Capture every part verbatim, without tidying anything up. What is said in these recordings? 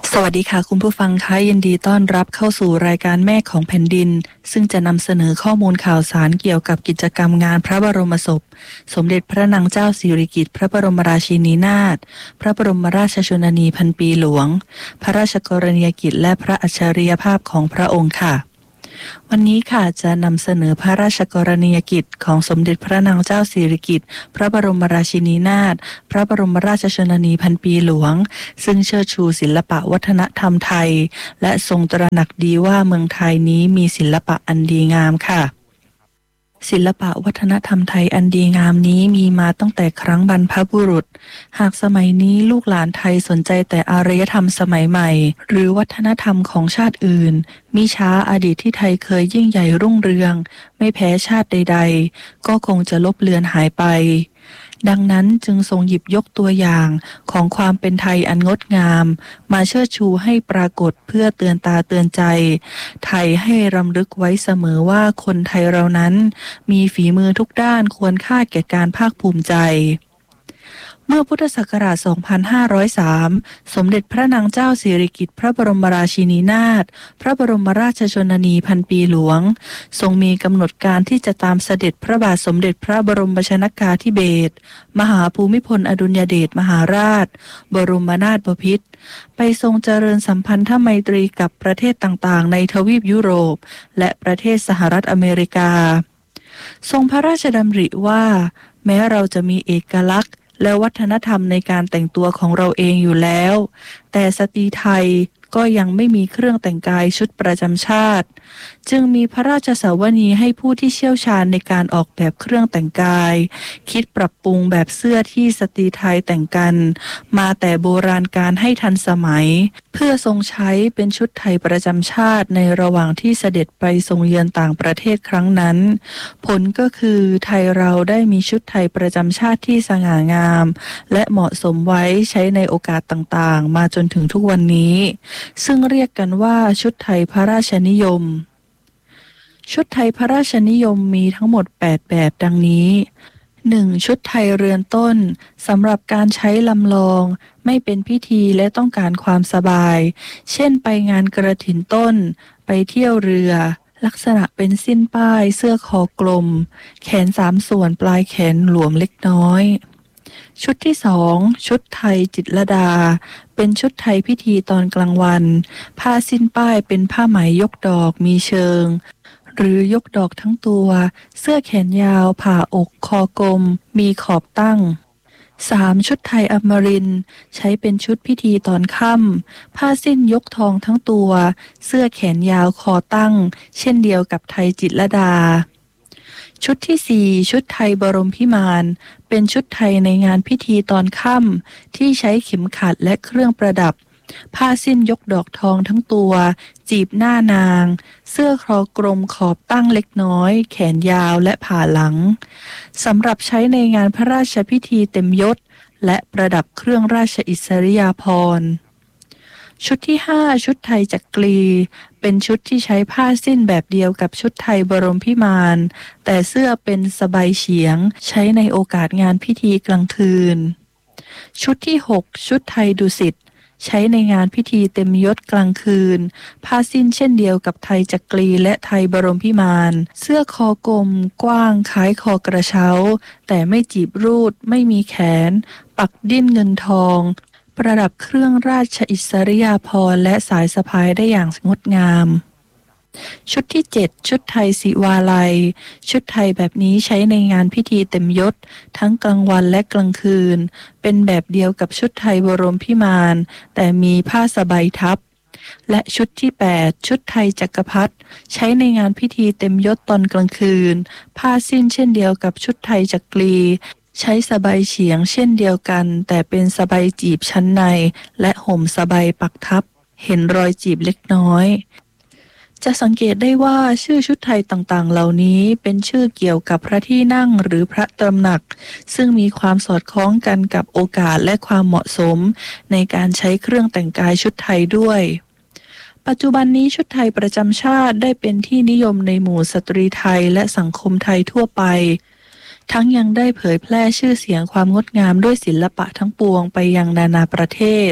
สวัสดีค่ะคุณผู้ฟังคะยินดีต้อนรับเข้าสู่รายการแม่ของแผ่นดินซึ่งจะนำเสนอข้อมูลข่าวสารเกี่ยวกับกิจกรรมงานพระบรมศพสมเด็จพระนางเจ้าสิริกิติ์พระบรมราชินีนาถพระบรมราชชนนีพันปีหลวงพระราชกรณียกิจและพระอัจฉริยภาพของพระองค์ค่ะวันนี้ค่ะจะนำเสนอพระราชกรณียกิจของสมเด็จพระนางเจ้าสิริกิติ์พระบรมราชินีนาถพระบรมราชชนนีพันปีหลวงซึ่งเชิดชูศิลปะวัฒนธรรมไทยและทรงตระหนักดีว่าเมืองไทยนี้มีศิลปะอันดีงามค่ะศิลปะวัฒนธรรมไทยอันดีงามนี้มีมาตั้งแต่ครั้งบรรพบุรุษหากสมัยนี้ลูกหลานไทยสนใจแต่อารยธรรมสมัยใหม่หรือวัฒนธรรมของชาติอื่นมิช้าอดีตที่ไทยเคยยิ่งใหญ่รุ่งเรืองไม่แพ้ชาติใดๆก็คงจะลบเลือนหายไปดังนั้นจึงทรงหยิบยกตัวอย่างของความเป็นไทยอันงดงามมาเชิดชูให้ปรากฏเพื่อเตือนตาเตือนใจไทยให้รำลึกไว้เสมอว่าคนไทยเรานั้นมีฝีมือทุกด้านควรค่าแก่การภาคภูมิใจเมื่อพุทธศักราช สองพันห้าร้อยสาม สมเด็จพระนางเจ้าสิริกิติ์พระบรมราชินีนาถพระบรมราชชนนีพันปีหลวงทรงมีกำหนดการที่จะตามเสด็จพระบาทสมเด็จพระบรมชนกาธิเบศรมหาภูมิพลอดุลยเดชมหาราชบรมนาถบพิตรไปทรงเจริญสัมพันธไมตรีกับประเทศต่างๆในทวีปยุโรปและประเทศสหรัฐอเมริกาทรงพระราชดำริว่าแม้เราจะมีเอกลักษณ์และวัฒนธรรมในการแต่งตัวของเราเองอยู่แล้วแต่สตรีไทยก็ยังไม่มีเครื่องแต่งกายชุดประจำชาติจึงมีพระราชสาวนีให้ผู้ที่เชี่ยวชาญในการออกแบบเครื่องแต่งกายคิดปรับปรุงแบบเสื้อที่สตรีไทยแต่งกันมาแต่โบราณการให้ทันสมัยเพื่อทรงใช้เป็นชุดไทยประจำชาติในระหว่างที่เสด็จไปทรงเยือนต่างประเทศครั้งนั้นผลก็คือไทยเราได้มีชุดไทยประจำชาติที่สง่างามและเหมาะสมไว้ใช้ในโอกาสต่างๆมาจนถึงทุกวันนี้ซึ่งเรียกกันว่าชุดไทยพระราชนิยมชุดไทยพระราชนิยมมีทั้งหมดแปดแบบดังนี้ หนึ่ง. ชุดไทยเรือนต้นสำหรับการใช้ลำลองไม่เป็นพิธีและต้องการความสบายเช่นไปงานกฐินต้นไปเที่ยวเรือลักษณะเป็นสิ้นป้ายเสื้อคอกลมแขนสามส่วนปลายแขนหลวมเล็กน้อยชุดที่สองชุดไทยจิตรลดาเป็นชุดไทยพิธีตอนกลางวันผ้าสิ้นป้ายเป็นผ้าไหมยกดอกมีเชิงหรือยกดอกทั้งตัวเสื้อแขนยาวผ่าอกคอกลมมีขอบตั้ง สาม. ชุดไทยอมรินทร์ใช้เป็นชุดพิธีตอนค่ำผ้าสิ้นยกทองทั้งตัวเสื้อแขนยาวคอตั้งเช่นเดียวกับไทยจิตรลดาชุดที่สี่ชุดไทยบรมพิมานเป็นชุดไทยในงานพิธีตอนค่ำที่ใช้เข็มขัดและเครื่องประดับผ้าสิ้นยกดอกทองทั้งตัวจีบหน้านางเสื้อคอกลมขอบตั้งเล็กน้อยแขนยาวและผ่าหลังสำหรับใช้ในงานพระราชพิธีเต็มยศและประดับเครื่องราชอิสริยาภรณ์ชุดที่ห้าชุดไทยจักรีเป็นชุดที่ใช้ผ้าสิ้นแบบเดียวกับชุดไทยบรมพิมานแต่เสื้อเป็นสบายเฉียงใช้ในโอกาสงานพิธีกลางคืนชุดที่หกชุดไทยดุสิตใช้ในงานพิธีเต็มยศกลางคืนผ้าสิ้นเช่นเดียวกับไทยจักรีและไทยบรมพิมานเสื้อคอกลมกว้างคล้ายคอกระเช้าแต่ไม่จีบรูดไม่มีแขนปักดิ้นเงินทองประดับเครื่องราชอิสริยาภรณ์และสายสะพายได้อย่างงดงามชุดที่เจ็ดชุดไทยศิวาลัยชุดไทยแบบนี้ใช้ในงานพิธีเต็มยศทั้งกลางวันและกลางคืนเป็นแบบเดียวกับชุดไทยบรมพิมานแต่มีผ้าสบายทับและชุดที่แปดชุดไทยจักรพรรดิใช้ในงานพิธีเต็มยศตอนกลางคืนผ้าสิ้นเช่นเดียวกับชุดไทยจักรีใช้สบายเฉียงเช่นเดียวกันแต่เป็นสบายจีบชั้นในและห่มสบายปักทับเห็นรอยจีบเล็กน้อยจะสังเกตได้ว่าชื่อชุดไทยต่างๆเหล่านี้เป็นชื่อเกี่ยวกับพระที่นั่งหรือพระตำหนักซึ่งมีความสอดคล้องกันกับโอกาสและความเหมาะสมในการใช้เครื่องแต่งกายชุดไทยด้วยปัจจุบันนี้ชุดไทยประจำชาติได้เป็นที่นิยมในหมู่สตรีไทยและสังคมไทยทั่วไปทั้งยังได้เผยแพร่ชื่อเสียงความงดงามด้วยศิลปะทั้งปวงไปยังนานาประเทศ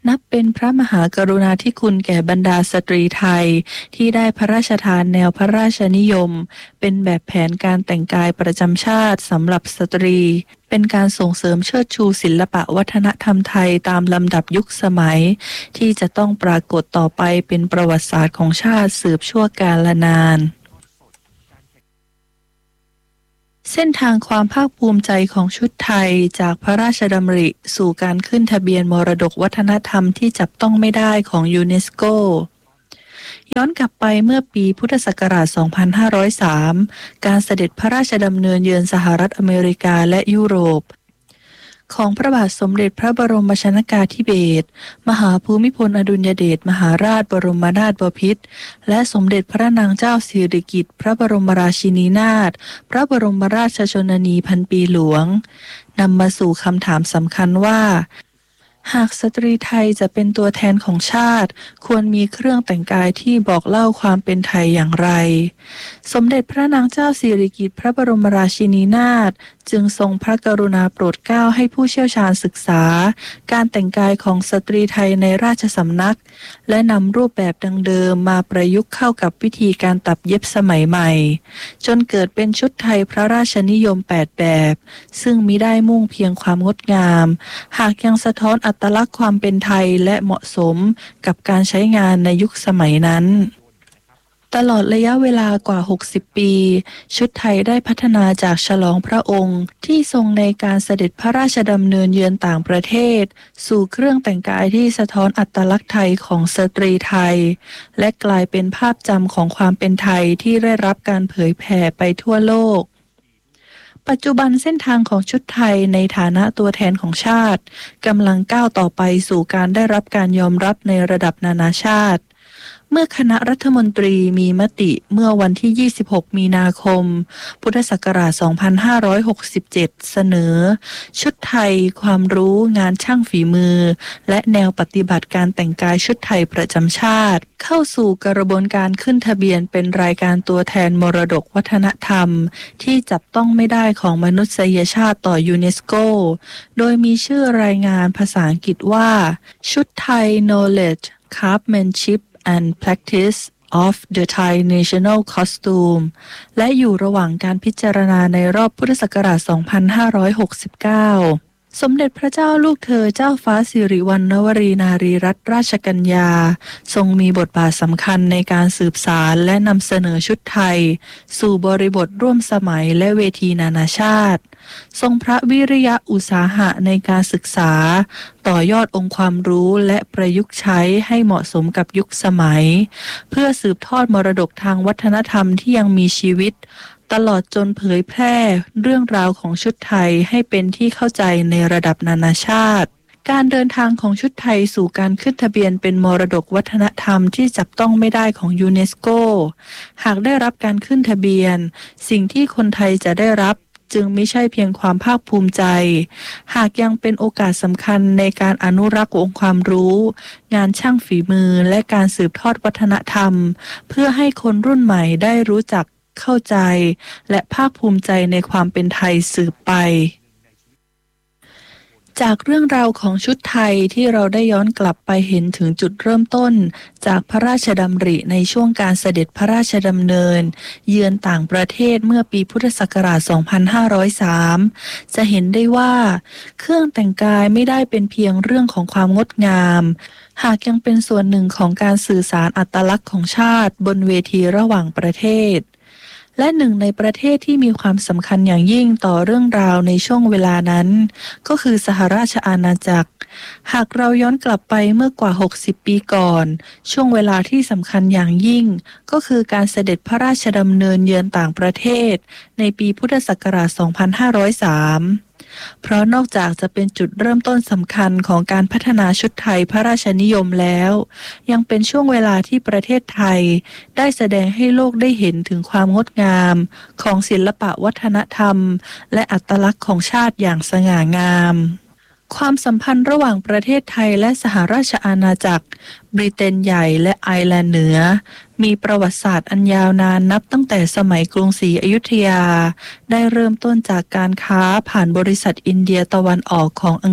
นับเป็นพระมหากรุณาธิคุณแก่บรรดาสตรีไทยที่ได้พระราชทานแนวพระราชนิยมเป็นแบบแผนการแต่งกายประจำชาติสำหรับสตรีเป็นการส่งเสริมเชิดชูศิลปะวัฒนธรรมไทยตามลำดับยุคสมัยที่จะต้องปรากฏต่อไปเป็นประวัติศาสตร์ของชาติสืบชั่วกาลนานเส้นทางความภาคภูมิใจของชุดไทยจากพระราชดำริสู่การขึ้นทะเบียนมรดกวัฒนธรรมที่จับต้องไม่ได้ของยูเนสโกย้อนกลับไปเมื่อปีพุทธศักราช สองพันห้าร้อยสาม การเสด็จพระราชดำเนินเยือนสหรัฐอเมริกาและยุโรปของพระบาทสมเด็จพระบรมชนกาธิเบศรมหาภูมิพลอดุลยเดชมหาราชบรมนาถบพิตรและสมเด็จพระนางเจ้าสิริกิติ์พระบรมราชินีนาถพระบรมราชชนนีพันปีหลวงนำมาสู่คำถามสำคัญว่าหากสตรีไทยจะเป็นตัวแทนของชาติควรมีเครื่องแต่งกายที่บอกเล่าความเป็นไทยอย่างไรสมเด็จพระนางเจ้าสิริกิติ์พระบรมราชินีนาถจึงทรงพระกรุณาโปรดเกล้าให้ผู้เชี่ยวชาญศึกษาการแต่งกายของสตรีไทยในราชสำนักและนำรูปแบบดังเดิมมาประยุกต์เข้ากับวิธีการตัดเย็บสมัยใหม่จนเกิดเป็นชุดไทยพระราชนิยมแปดแบบซึ่งมิได้มุ่งเพียงความงดงามหากยังสะท้อนอัตลักษณ์ความเป็นไทยและเหมาะสมกับการใช้งานในยุคสมัยนั้นตลอดระยะเวลากว่าหกสิบปีชุดไทยได้พัฒนาจากฉลองพระองค์ที่ทรงในการเสด็จพระราชดำเนินเยือนต่างประเทศสู่เครื่องแต่งกายที่สะท้อนอัตลักษณ์ไทยของสตรีไทยและกลายเป็นภาพจำของความเป็นไทยที่ได้รับการเผยแผ่ไปทั่วโลกปัจจุบันเส้นทางของชุดไทยในฐานะตัวแทนของชาติกำลังก้าวต่อไปสู่การได้รับการยอมรับในระดับนานาชาติเมื่อคณะรัฐมนตรีมีมติเมื่อวันที่ ยี่สิบหก มีนาคม พุทธศักราช สองพันห้าร้อยหกสิบเจ็ด เสนอชุดไทยความรู้งานช่างฝีมือและแนวปฏิบัติการแต่งกายชุดไทยประจำชาติเข้าสู่กระบวนการขึ้นทะเบียนเป็นรายการตัวแทนมรดกวัฒนธรรมที่จับต้องไม่ได้ของมนุษยชาติต่อยูเนสโกโดยมีชื่อรายงานภาษาอังกฤษว่าชุดไทย Knowledge Craftsmanship and Practice of the Thai National Costume และอยู่ระหว่างการพิจารณาในรอบพุทธศักราช สองพันห้าร้อยหกสิบเก้า สมเด็จพระเจ้าลูกเธอเจ้าฟ้าสิริวัณณวรีนารีรัตนราชกัญญาทรงมีบทบาทสำคัญในการสืบสารและนำเสนอชุดไทยสู่บริบทร่วมสมัยและเวทีนานาชาติทรงพระวิริยะอุตสาหะในการศึกษาต่อยอดองค์ความรู้และประยุกต์ใช้ให้เหมาะสมกับยุคสมัยเพื่อสืบทอดมรดกทางวัฒนธรรมที่ยังมีชีวิตตลอดจนเผยแพร่เรื่องราวของชุดไทยให้เป็นที่เข้าใจในระดับนานาชาติการเดินทางของชุดไทยสู่การขึ้นทะเบียนเป็นมรดกวัฒนธรรมที่จับต้องไม่ได้ของยูเนสโกหากได้รับการขึ้นทะเบียนสิ่งที่คนไทยจะได้รับจึงไม่ใช่เพียงความภาคภูมิใจหากยังเป็นโอกาสสำคัญในการอนุรักษ์องค์ความรู้งานช่างฝีมือและการสืบทอดวัฒนธรรมเพื่อให้คนรุ่นใหม่ได้รู้จักเข้าใจและภาคภูมิใจในความเป็นไทยสืบไปจากเรื่องราวของชุดไทยที่เราได้ย้อนกลับไปเห็นถึงจุดเริ่มต้นจากพระราชดำริในช่วงการเสด็จพระราชดำเนินเยือนต่างประเทศเมื่อปีพุทธศักราช สองพันห้าร้อยสาม จะเห็นได้ว่าเครื่องแต่งกายไม่ได้เป็นเพียงเรื่องของความงดงามหากยังเป็นส่วนหนึ่งของการสื่อสารอัตลักษณ์ของชาติบนเวทีระหว่างประเทศและหนึ่งในประเทศที่มีความสำคัญอย่างยิ่งต่อเรื่องราวในช่วงเวลานั้นก็คือสหราชอาณาจักรหากเราย้อนกลับไปเมื่อกว่าหกสิบปีก่อนช่วงเวลาที่สำคัญอย่างยิ่งก็คือการเสด็จพระราชดำเนินเยือนต่างประเทศในปีพุทธศักราช สองพันห้าร้อยสามเพราะนอกจากจะเป็นจุดเริ่มต้นสำคัญของการพัฒนาชุดไทยพระราชนิยมแล้วยังเป็นช่วงเวลาที่ประเทศไทยได้แสดงให้โลกได้เห็นถึงความงดงามของศิลปะวัฒนธรรมและอัตลักษณ์ของชาติอย่างสง่างามความสัมพันธ์ระหว่างประเทศไทยและสหราชอาณาจักรบริเตนใหญ่และไอร์แลนด์เหนือมีประวัติศาสตร์อันยาวนานนับตั้งแต่สมัยกรุงศรีอยุธยาได้เริ่มต้นจากการค้าผ่านบริษัทอินเดียตะวันออกของอังกฤษ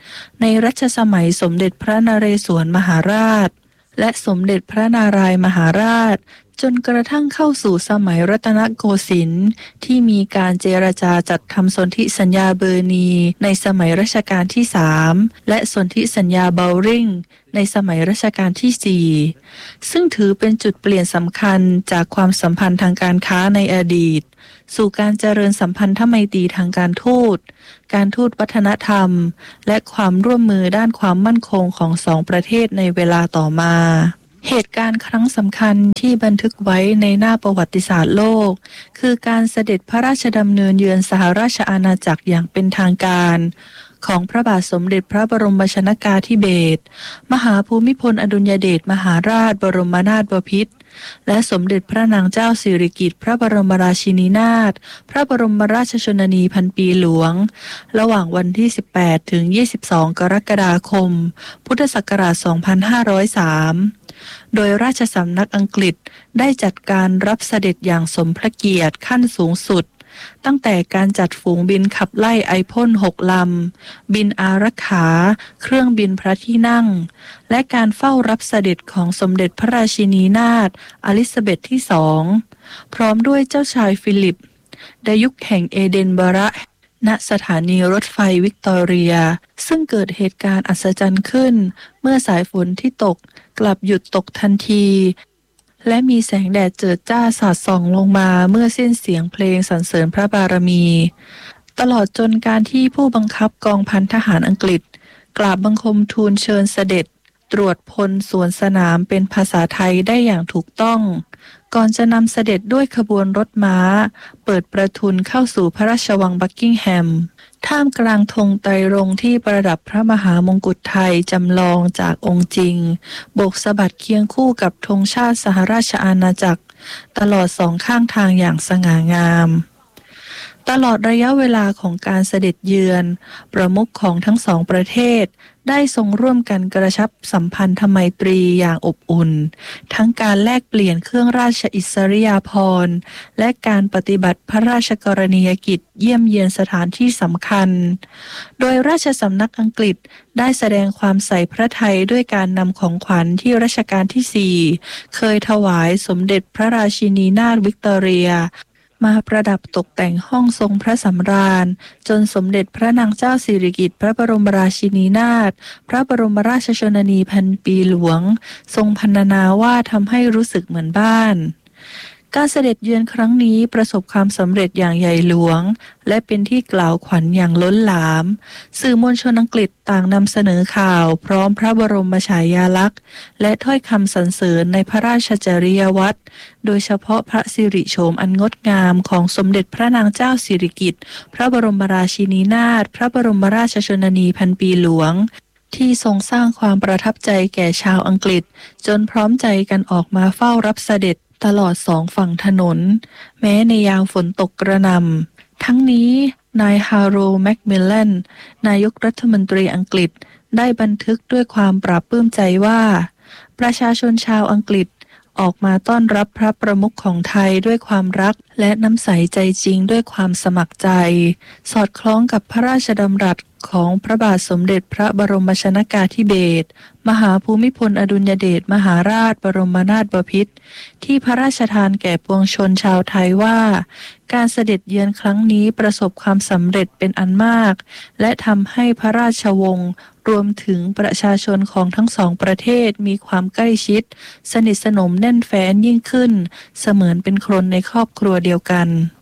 ในรัชสมัยสมเด็จพระนเรศวรมหาราชและสมเด็จพระนารายมหาราชจนกระทั่งเข้าสู่สมัยรัตนโกสินทร์ที่มีการเจรจาจัดทำสนธิสัญญาเบอร์นีในสมัยรัชกาลที่สามและสนธิสัญญาเบลริงในสมัยรัชกาลที่สี่ซึ่งถือเป็นจุดเปลี่ยนสำคัญจากความสัมพันธ์ทางการค้าในอดีตสู่การเจริญสัมพันธไมตรีทางการทูตการทูตวัฒนธรรมและความร่วมมือด้านความมั่นคงของสองประเทศในเวลาต่อมาเหตุการณ์ครั้งสำคัญที่บันทึกไว้ในหน้าประวัติศาสตร์โลกคือการเสด็จพระราชดำเนินเยือนสหราชอาณาจักรอย่างเป็นทางการของพระบาทสมเด็จพระบรมชนกาธิเบศรมหาภูมิพลอดุลยเดชมหาราชบรมนาถบพิตรและสมเด็จพระนางเจ้าสิริกิติ์พระบรมราชินีนาถพระบรมราชชนนีพันปีหลวงระหว่างวันที่สิบแปดถึงยี่สิบสองกรกฎาคมพุทธศักราชสองพันห้าร้อยสามโดยราชสำนักอังกฤษได้จัดการรับเสด็จอย่างสมพระเกียรติขั้นสูงสุดตั้งแต่การจัดฝูงบินขับไล่ไอพ่นหกลำบินอารักขาเครื่องบินพระที่นั่งและการเฝ้ารับเสด็จของสมเด็จพระราชินีนาถอลิซาเบธที่สองพร้อมด้วยเจ้าชายฟิลิปในยุคแห่งเอเดนบะระณสถานีรถไฟวิกตอเรียซึ่งเกิดเหตุการณ์อัศจรรย์ขึ้นเมื่อสายฝนที่ตกกลับหยุดตกทันทีและมีแสงแดดเจิดจ้าสาดส่องลงมาเมื่อสิ้นเสียงเพลงสรรเสริญพระบารมีตลอดจนการที่ผู้บังคับกองพันทหารอังกฤษกราบบังคมทูลเชิญเสด็จตรวจพลสวนสนามเป็นภาษาไทยได้อย่างถูกต้องก่อนจะนำเสด็จด้วยขบวนรถม้าเปิดประทุนเข้าสู่พระราชวังบักกิงแฮมท่ามกลางธงไตรรงค์ที่ประดับพระมหามงกุฎไทยจำลองจากองค์จริงโบกสะบัดเคียงคู่กับธงชาติสหราชอาณาจักรตลอดสองข้างทางอย่างสง่างามตลอดระยะเวลาของการเสด็จเยือนประมุขของทั้งสองประเทศได้ทรงร่วมกันกระชับสัมพันธไมตรีอย่างอบอุ่นทั้งการแลกเปลี่ยนเครื่องราชอิสริยาภรณ์และการปฏิบัติพระราชกรณียกิจเยี่ยมเยียนสถานที่สำคัญโดยราชสำนักอังกฤษได้แสดงความใส่พระทัยด้วยการนำของขวัญที่รัชกาลที่สี่เคยถวายสมเด็จพระราชินีนาถวิกตอเรียมาประดับตกแต่งห้องทรงพระสำราญจนสมเด็จพระนางเจ้าสิริกิติ์พระบรมราชินีนาถพระบรมราชชนนีพันปีหลวงทรงพรรณนาว่าทำให้รู้สึกเหมือนบ้านการเสด็จเยือนครั้งนี้ประสบความสำเร็จอย่างใหญ่หลวงและเป็นที่กล่าวขวัญอย่างล้นหลามสื่อมวลชนอังกฤษต่างนำเสนอข่าวพร้อมพระบรมฉายาลักษณ์และถ้อยคำสรรเสริญในพระราชจริยวัตรโดยเฉพาะพระสิริโฉมอันงดงามของสมเด็จพระนางเจ้าสิริกิติ์พระบรมราชินีนาถพระบรมราชชนนีพันปีหลวงที่ทรงสร้างความประทับใจแก่ชาวอังกฤษจนพร้อมใจกันออกมาเฝ้ารับเสด็จตลอดสองฝั่งถนนแม้ในยามฝนตกกระหน่ำทั้งนี้นายฮาโรว์แมคมิลลันนายกรัฐมนตรีอังกฤษได้บันทึกด้วยความปราบปลื้มใจว่าประชาชนชาวอังกฤษออกมาต้อนรับพระประมุขของไทยด้วยความรักและน้ำใสใจจริงด้วยความสมัครใจสอดคล้องกับพระราชดำรัสของพระบาทสมเด็จพระบรมชนกาธิเบศรมหาภูมิพลอดุลยเดชมหาราชบรมนาถบพิตรที่พระราชทานแก่ปวงชนชาวไทยว่าการเสด็จเยือนครั้งนี้ประสบความสำเร็จเป็นอันมากและทำให้พระราชวงศ์รวมถึงประชาชนของทั้งสองประเทศมีความใกล้ชิดสนิทสนมแน่นแฟ้นยิ่งขึ้นเสมือนเป็นคนในครอบครัวเดียวกัน